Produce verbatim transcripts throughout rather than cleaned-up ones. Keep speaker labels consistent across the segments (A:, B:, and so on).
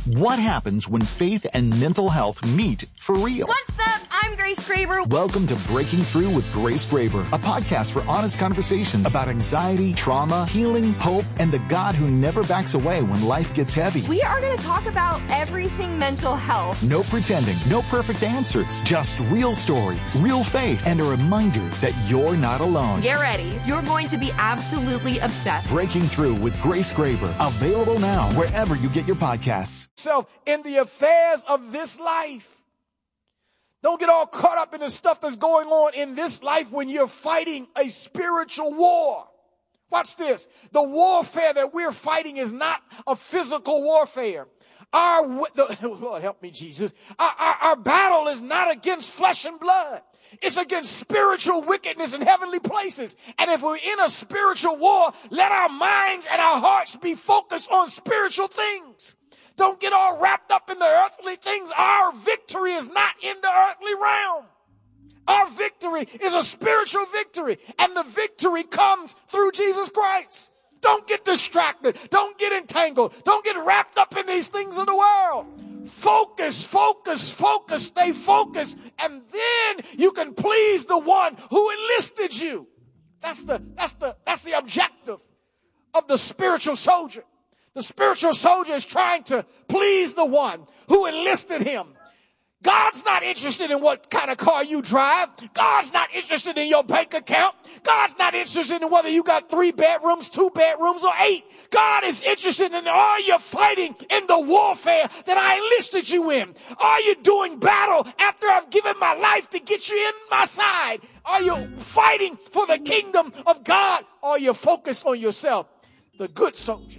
A: What happens when faith and mental health meet for real?
B: What's up? I'm Grace Graber.
A: Welcome to Breaking Through with Grace Graber, a podcast for honest conversations about anxiety, trauma, healing, hope, and the God who never backs away when life gets heavy.
B: We are going to talk about everything mental health.
A: No pretending, no perfect answers, just real stories, real faith, and a reminder that you're not alone.
B: Get ready. You're going to be absolutely obsessed.
A: Breaking Through with Grace Graber, available now wherever you get your podcasts.
C: Self in the affairs of this life. Don't get all caught up in the stuff that's going on in this life when you're fighting a spiritual war. Watch this. The warfare that we're fighting is not a physical warfare. Our, the, Lord help me, Jesus. Our, our, our battle is not against flesh and blood. It's against spiritual wickedness in heavenly places. And if we're in a spiritual war, let our minds and our hearts be focused on spiritual things. Don't get all wrapped up in the earthly things. Our victory is not in the earthly realm. Our victory is a spiritual victory, and the victory comes through Jesus Christ. Don't get distracted. Don't get entangled. Don't get wrapped up in these things of the world. Focus, focus, focus, stay focused, and then you can please the one who enlisted you. That's the, that's the, that's the objective of the spiritual soldier. The spiritual soldier is trying to please the one who enlisted him. God's not interested in what kind of car you drive. God's not interested in your bank account. God's not interested in whether you got three bedrooms, two bedrooms, or eight. God is interested in, are you fighting in the warfare that I enlisted you in? Are you doing battle after I've given my life to get you in my side? Are you fighting for the kingdom of God? Or are you focused on yourself? The good soldier.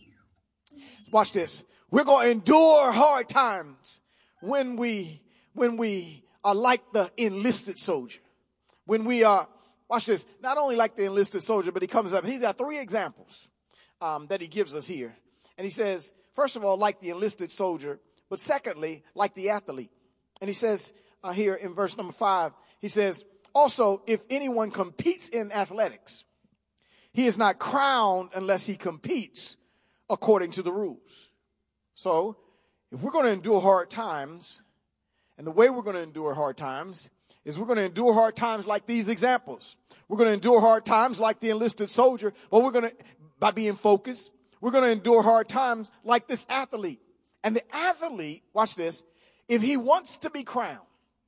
C: Watch this. We're going to endure hard times when we, when we are like the enlisted soldier. When we are, watch this, not only like the enlisted soldier, but he comes up, he's got three examples um, that he gives us here. And he says, first of all, like the enlisted soldier, but secondly, like the athlete. And he says uh, here in verse number five, he says, also, if anyone competes in athletics, he is not crowned unless he competes according to the rules. So, if we're going to endure hard times, and the way we're going to endure hard times is we're going to endure hard times like these examples. We're going to endure hard times like the enlisted soldier, but we're going to, by being focused, we're going to endure hard times like this athlete. And the athlete, watch this, if he wants to be crowned,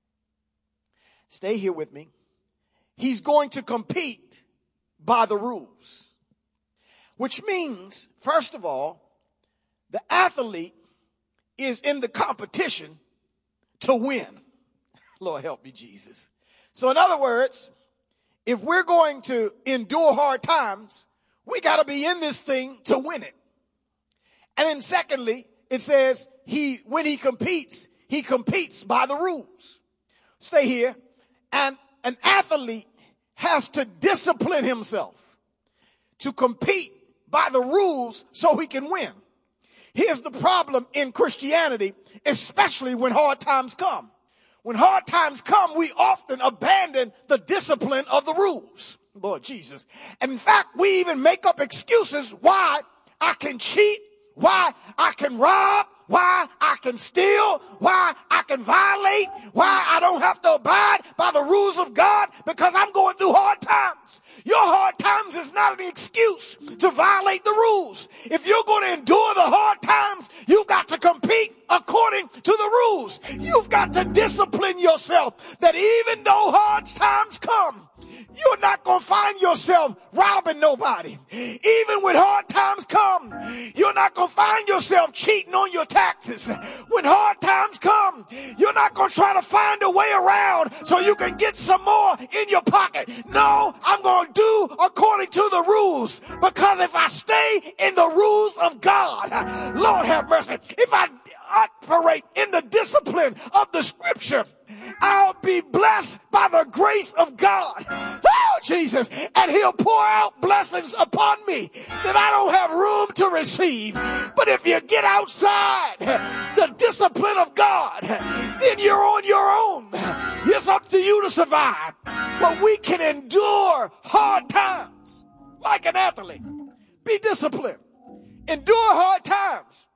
C: stay here with me, he's going to compete by the rules. Which means, first of all, the athlete is in the competition to win. Lord help me, Jesus. So in other words, if we're going to endure hard times, we got to be in this thing to win it. And then secondly, it says he, when he competes, he competes by the rules. Stay here. And an athlete has to discipline himself to compete by the rules so he can win. Here's the problem in Christianity, especially when hard times come. When hard times come, we often abandon the discipline of the rules. Lord Jesus. And in fact, we even make up excuses why I can cheat, why I can rob, why I can steal, why I can violate, why I don't have to abide by the rules of God because I'm going through hard times. Your hard times is not an excuse to violate the rules. If you're going to endure the hard times, you've got to compete according to the rules. You've got to discipline yourself that even though hard times come, you're not going to find yourself robbing nobody. Even when hard times come, you're not going to find yourself cheating on your taxes. When hard times come, you're not going to try to find a way around so you can get some more in your pocket. No, I'm going to do according to the rules, because if I stay in the rules of God, Lord have mercy, if I operate in the discipline of the scripture, I'll be blessed by the grace of God. Oh, Jesus. And he'll pour out blessings upon me that I don't have room to receive. But if you get outside the discipline of God, then you're on your own. It's up to you to survive. But we can endure hard times like an athlete. Be disciplined. Endure hard times.